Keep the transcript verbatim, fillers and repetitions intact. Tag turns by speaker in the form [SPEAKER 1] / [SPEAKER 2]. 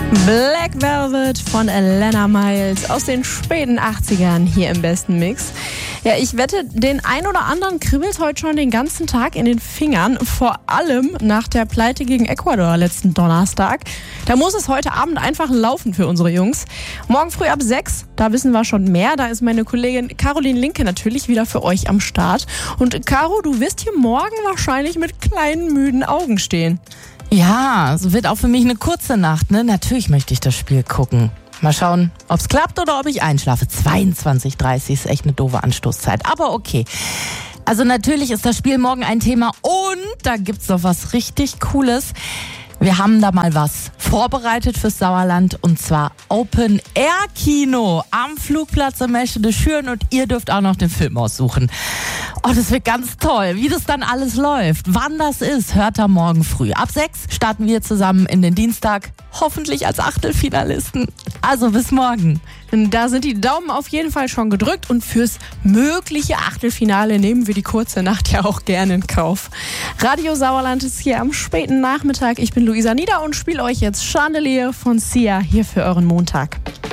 [SPEAKER 1] Black Velvet von Lena Miles aus den späten achtzigern hier im besten Mix. Ja, ich wette, den ein oder anderen kribbelt heute schon den ganzen Tag in den Fingern, vor allem nach der Pleite gegen Ecuador letzten Donnerstag. Da muss es heute Abend einfach laufen für unsere Jungs. Morgen früh ab sechs, da wissen wir schon mehr. Da ist meine Kollegin Caroline Linke natürlich wieder für euch am Start. Und Caro, du wirst hier morgen wahrscheinlich mit kleinen, müden Augen stehen.
[SPEAKER 2] Ja, es wird auch für mich eine kurze Nacht, ne? Natürlich möchte ich das Spiel gucken. Mal schauen, ob es klappt oder ob ich einschlafe. zweiundzwanzig Uhr dreißig ist echt eine doofe Anstoßzeit, aber okay. Also natürlich ist das Spiel morgen ein Thema und da gibt's noch was richtig Cooles. Wir haben da mal was vorbereitet fürs Sauerland und zwar Open-Air-Kino am Flugplatz in Meschede-Schüren und ihr dürft auch noch den Film aussuchen. Oh, das wird ganz toll, wie das dann alles läuft. Wann das ist, hört ihr morgen früh. Ab sechs starten wir zusammen in den Dienstag, hoffentlich als Achtelfinalisten. Also bis morgen.
[SPEAKER 1] Da sind die Daumen auf jeden Fall schon gedrückt und fürs mögliche Achtelfinale nehmen wir die kurze Nacht ja auch gerne in Kauf. Radio Sauerland ist hier am späten Nachmittag. Ich bin Luisa Nieder und spiele euch jetzt Chandelier von Sia hier für euren Montag.